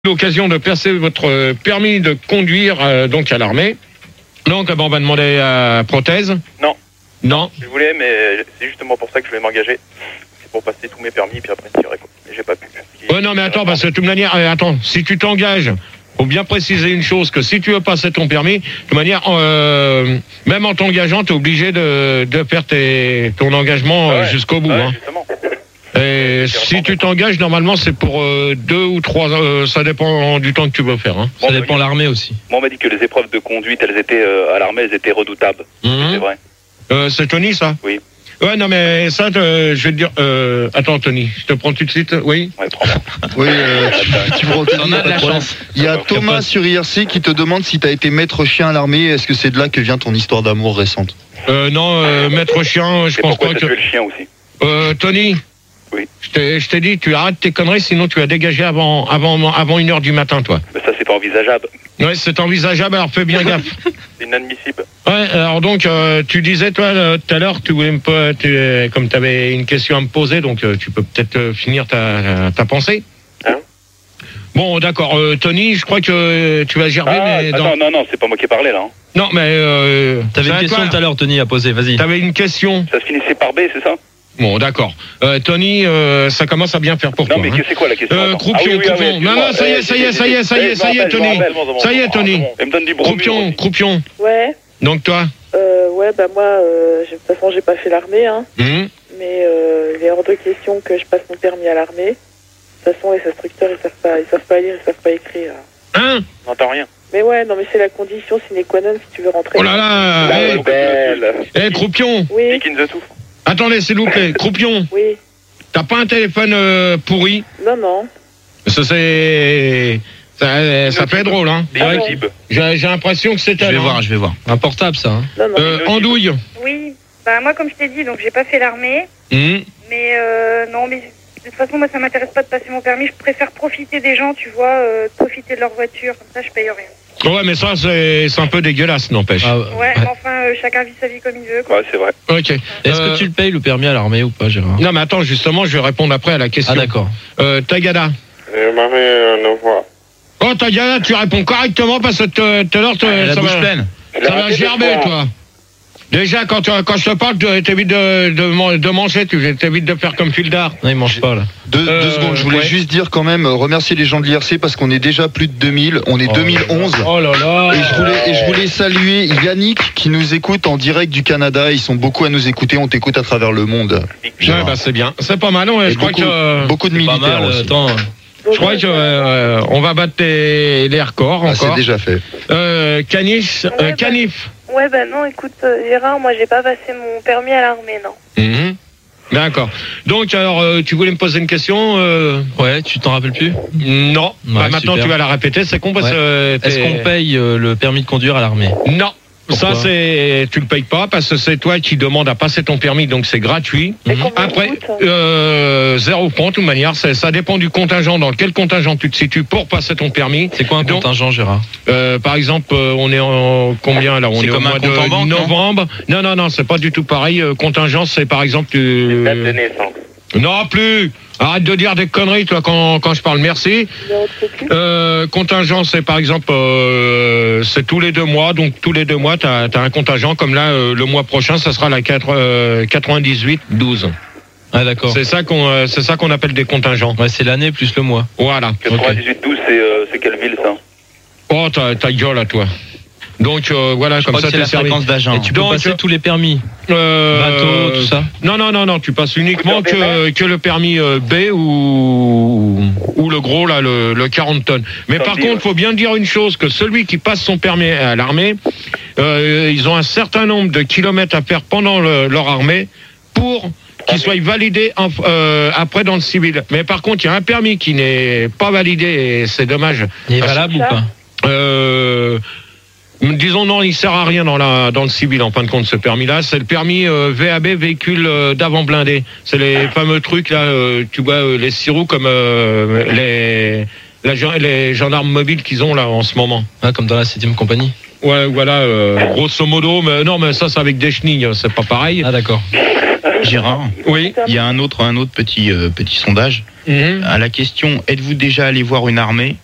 l'occasion de passer votre permis de conduire donc à l'armée. Donc on va demander à prothèse. Non. Non. Je voulais, mais c'est justement pour ça que je voulais m'engager. C'est pour passer tous mes permis, puis après tirer quoi. Mais j'ai pas pu. Non mais attends, parce que de toute manière, attends, si tu t'engages, faut bien préciser une chose, que si tu veux passer ton permis, de toute manière, même en t'engageant, tu es obligé de faire ton engagement jusqu'au bout. Ouais, hein. justement. Et si tu t'engages, normalement, c'est pour 2 ou 3 ans, ça dépend du temps que tu veux faire. Hein. Ça dépend de l'armée aussi. Moi, on m'a dit que les épreuves de conduite, elles étaient à l'armée, elles étaient redoutables. C'est vrai. C'est Tony, ça? Oui. Ouais, non, mais ça, je vais te dire... attends, Tony, je te prends tout de suite, oui? Ouais, prends-moi. Oui, tu me reconnais, On a de la problème. chance. Il y a Thomas sur IRC qui te demande si tu as été maître chien à l'armée. Est-ce que c'est de là que vient ton histoire d'amour récente? Non, maître chien, je Et pense pourquoi pas t'as que... tué le chien aussi? Tony? Oui. Je t'ai dit, tu arrêtes tes conneries, sinon tu vas dégager avant 1h du matin, toi. Mais ça, c'est pas envisageable. Ouais, c'est envisageable, alors fais bien gaffe. C'est inadmissible. Ouais, alors donc, tu disais, toi, tout à l'heure, tu voulais comme tu avais une question à me poser, donc tu peux peut-être finir ta pensée. Hein? Bon, d'accord. Tony, je crois que tu vas gerber, mais... Attends, non, c'est pas moi qui ai parlé, là. Hein. Non, mais... T'avais une question tout à l'heure, Tony, à poser, vas-y. T'avais une question. Ça se finissait par B, c'est ça? Bon, d'accord. Tony, ça commence à bien faire pour Non, toi. mais hein. c'est quoi la question? Attends. Croupion, croupion. Non, ça y est, Tony. Ça y est, Tony. Elle me donne du bromure. Croupion. Ouais, Donc toi ouais, bah moi, de toute façon, j'ai pas fait l'armée, hein, mais il est hors de question que je passe mon permis à l'armée. De toute façon, les instructeurs, ils savent pas lire, ils savent pas écrire. Hein? J'entends rien. Mais ouais, non, mais c'est la condition sine qua non si tu veux rentrer. Oh là là. La belle. Croupion. Oui, Dick in the Tooth. Attendez, s'il vous plaît. Croupion. oui, T'as pas un téléphone pourri? non, non. Ça fait drôle, hein. Des Inutile. J'ai l'impression que c'est Je vais voir. Un portable, ça. Hein. Non, non. Andouille. Oui, bah moi comme je t'ai dit, donc j'ai pas fait l'armée, mais non, mais de toute façon moi ça m'intéresse pas de passer mon permis, je préfère profiter des gens, tu vois, profiter de leur voiture, comme ça je paye rien. Ouais, mais ça, c'est un peu dégueulasse, n'empêche. Ah, Ouais, mais enfin chacun vit sa vie comme il veut, quoi. Ouais, c'est vrai. Ok. Est-ce que tu le payes le permis à l'armée ou pas, Gérard? Non, mais attends, justement, je vais répondre après à la question. Ah, d'accord. Tagada. Je m'en vais une fois. Oh, Tagada, tu réponds correctement parce que tout à l'heure, La bouche pleine. ça va gerber, toi. Déjà, quand je te parle, t'évites de manger, t'évites de faire comme Fildar. Non, il mange pas, là. Deux secondes, je voulais ouais. juste dire quand même, remercier les gens de l'IRC parce qu'on est déjà plus de 2000, on est 2011. Oh là là. Et je voulais saluer Yannick qui nous écoute en direct du Canada. Ils sont beaucoup à nous écouter, on t'écoute à travers le monde. Ouais, bah c'est bien. C'est pas mal, non? Et Je crois que... beaucoup de Pas militaires mal, aussi. attends. Je crois que on va battre les records Ah, c'est encore. déjà fait. Canif. Ouais, bah non, écoute, Gérard, moi j'ai pas passé mon permis à l'armée, non. Mhm. D'accord. Donc, alors, tu voulais me poser une question Ouais, tu t'en rappelles plus? Non. Ouais, Bah, maintenant, super. tu vas la répéter. C'est con parce que... Est-ce qu'on paye le permis de conduire à l'armée? Non. Pourquoi? Ça, tu le payes pas parce que c'est toi qui demandes à passer ton permis, donc c'est gratuit. Et combien Après, ça coûte 0 francs, de toute manière. Ça dépend du contingent, dans quel contingent tu te situes pour passer ton permis. C'est quoi un Donc, contingent, Gérard? par exemple, on est en combien là? On C'est est au comme un mois compte en banque, de non novembre. Non, c'est pas du tout pareil. Contingent, c'est par exemple... Date de naissance. Non, plus. Arrête de dire des conneries, toi, quand je parle. Merci. Contingent, c'est par exemple, c'est tous les 2 mois. Donc, tous les 2 mois, t'as un contingent. Comme là, le mois prochain, ça sera la 98-12. Ah, d'accord. C'est ça qu'on appelle des contingents. Ouais, c'est l'année plus le mois. Voilà. 98-12, c'est quelle ville, ça? Oh, ta gueule à toi. Donc, voilà, Je comme crois ça, que c'est t'es la servi. fréquence d'agent. Et tu peux Donc, passer tous les permis. Bateau, tout ça. Non, tu passes uniquement que le permis B ou le gros, là, le 40 tonnes. Mais par contre, faut bien dire une chose, que celui qui passe son permis à l'armée, ils ont un certain nombre de kilomètres à faire pendant leur armée pour qu'ils soient validés après dans le civil. Mais par contre, il y a un permis qui n'est pas validé et c'est dommage. Il est valable ou pas? Disons non, il sert à rien dans le civil en fin de compte ce permis-là. C'est le permis VAB, véhicule d'avant blindé. C'est les fameux trucs là, tu vois les 6 roues comme les gendarmes mobiles qu'ils ont là en ce moment. Ah, comme dans la 7e compagnie. Ouais, voilà, grosso modo. Mais non, mais ça c'est avec des chenilles, c'est pas pareil. Ah, d'accord. Gérard. Oui. Il y a un autre petit sondage. À la question, êtes-vous déjà allé voir une armée ?